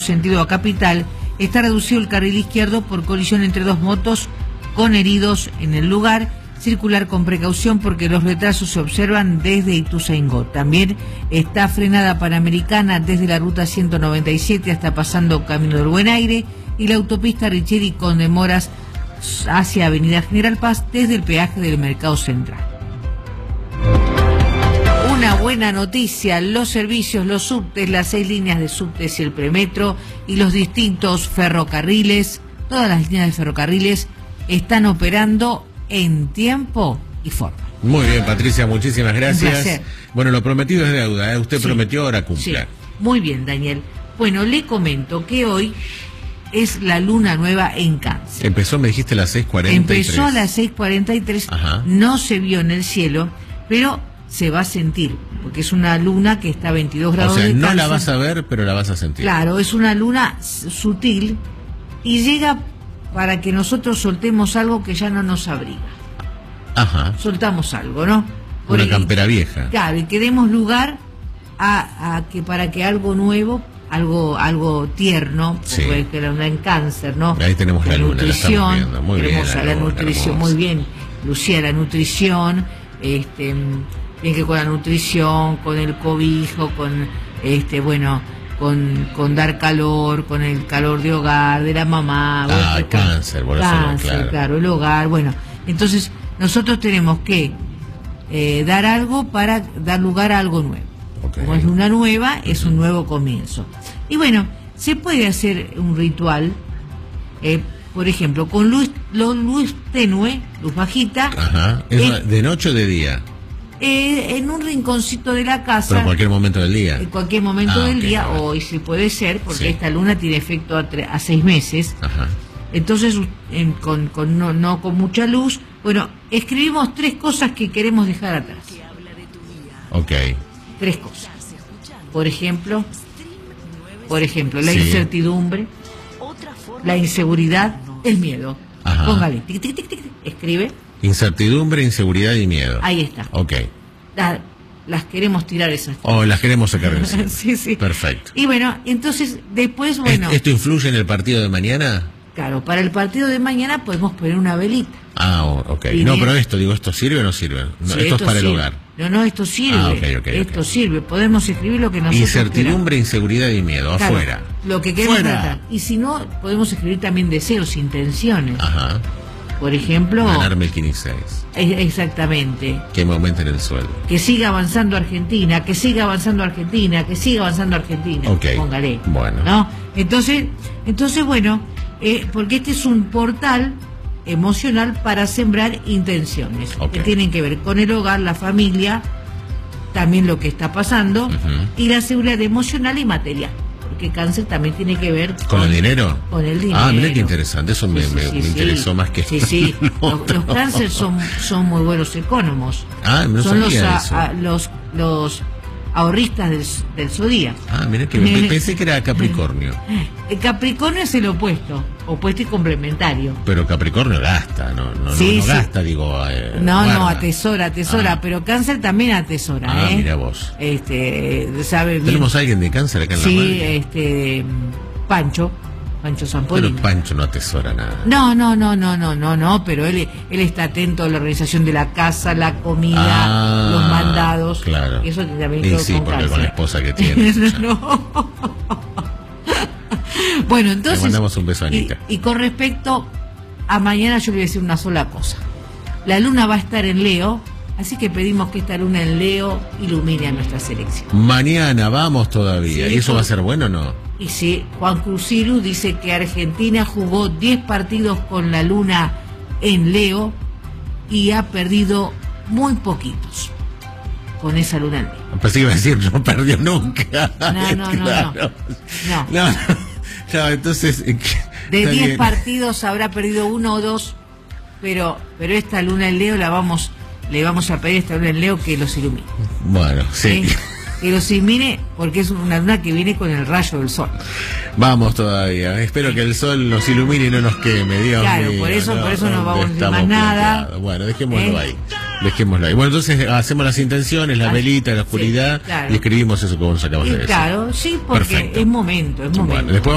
sentido a Capital, está reducido el carril izquierdo por colisión entre dos motos con heridos en el lugar. Circular con precaución porque los retrasos se observan desde Ituzaingó. También está frenada Panamericana desde la ruta 197 hasta pasando Camino del Buen Aire y la autopista Richieri con demoras hacia Avenida General Paz desde el peaje del Mercado Central. Una buena noticia: los servicios, los subtes, las 6 líneas de subtes y el premetro y los distintos ferrocarriles, todas las líneas de ferrocarriles están operando en tiempo y forma. Muy bien, Patricia, muchísimas gracias. Un placer. Bueno, lo prometido es deuda, ¿eh? Usted prometió, ahora cumpla. Sí. Muy bien, Daniel. Bueno, le comento que hoy es la luna nueva en Cáncer. Empezó, me dijiste, a las 6:43. Empezó a las 6:43, Ajá. No se vio en el cielo, pero se va a sentir, porque es una luna que está a 22 grados de Cáncer. No la vas a ver, pero la vas a sentir. Claro, es una luna sutil y llega para que nosotros soltemos algo que ya no nos abriga. Ajá. Soltamos algo, ¿no? Una campera vieja. Claro, y que demos lugar a que para que algo nuevo, algo tierno, Sí. porque que la luna en Cáncer, ¿no? Ahí tenemos la luna, la estamos nutrición, viendo. Muy bien, tenemos a la nutrición, hermosa. muy bien, Lucía, la nutrición, tiene que con la nutrición, con el cobijo, con con dar calor, con el calor de hogar, de la mamá. Cáncer, por eso, Cáncer, claro, el hogar, bueno. Entonces, nosotros tenemos que dar algo para dar lugar a algo nuevo. Okay. Como es luna nueva, es un nuevo comienzo. Y bueno, se puede hacer un ritual, por ejemplo, con luz tenue, luz bajita. Ajá. ¿De noche o de día? En un rinconcito de la casa. Pero en cualquier momento del día. En cualquier momento del día, bueno. hoy si puede ser, porque Sí. esta luna tiene efecto a 6 meses. Ajá. Entonces, no con mucha luz, bueno, escribimos 3 cosas que queremos dejar atrás. Ok. 3 cosas. Por ejemplo, la Sí. incertidumbre, la inseguridad, el miedo. Ajá. Póngale, tic, tic, tic, tic, escribe. Incertidumbre, inseguridad y miedo. Ahí está. Ok. Las queremos tirar esas. Las queremos sacar de encima. Sí, sí. Perfecto. Y bueno, entonces, después, bueno. ¿Esto influye en el partido de mañana? Claro, para el partido de mañana podemos poner una velita. Ok. Y No, bien. pero ¿esto sirve o no sirve? No, Sí, esto es para sirve. el hogar. No, esto sirve. Ok. Esto sirve. Podemos escribir lo que nosotros Incertidumbre, inseguridad y miedo. queramos. Claro, Afuera. lo que queremos Fuera. tratar. Y si no, podemos escribir también deseos, intenciones. Ajá. Por ejemplo. Ganarme el 15. Exactamente. Que me aumenten el sueldo. Que siga avanzando Argentina, que siga avanzando Argentina, que siga avanzando Argentina. Ok. Póngale. Bueno. ¿No? Entonces bueno, porque este es un portal emocional para sembrar intenciones Ok. que tienen que ver con el hogar, la familia, también lo que está pasando, Ujú. y la seguridad emocional y material. Porque Cáncer también tiene que ver ¿Con el dinero? Con el dinero. Mira qué interesante. Eso me interesó más que Sí. lo Los Cáncer son muy buenos económicos. No Son sabía eso. los ahorristas del zodíaco. Mira que pensé que era Capricornio. El Capricornio es el opuesto y complementario. Pero Capricornio gasta, no Sí. gasta, digo. No, atesora, pero Cáncer también atesora, Mira vos. Sabe bien. Tenemos a alguien de Cáncer acá en la radio. Sí, Pancho Zampolini. Pero Pancho no atesora nada. No, pero él está atento a la organización de la casa, la comida, los mandados. Claro. Eso también Y creo sí, con porque Cáncer. con la esposa que tiene. No. Bueno, entonces. Le mandamos un beso a Anita. Y con respecto a mañana, yo le voy a decir una sola cosa. La luna va a estar en Leo, así que pedimos que esta luna en Leo ilumine a nuestra selección. Mañana vamos todavía. Sí, ¿Y eso va a ser bueno o no? Y sí, Juan Cruciru dice que Argentina jugó 10 partidos con la luna en Leo y ha perdido muy poquitos con esa luna en Leo. Pensé que iba a decir, no perdió nunca. No, entonces. De 10 partidos habrá perdido 1 o 2, pero esta luna en Leo le vamos a pedir a esta luna en Leo que los ilumine. Bueno, sí. Que los ilumine porque es una luna que viene con el rayo del sol. Vamos todavía. Espero que el sol nos ilumine y no nos queme, Dios Claro, mío, por eso no vamos a decir más estamos nada. planteados. Bueno, dejémoslo ahí. Bueno, entonces hacemos las intenciones, la velita, la oscuridad, claro. y escribimos eso que vos acabas de decir. Claro, sí, porque Perfecto. es momento. Bueno, después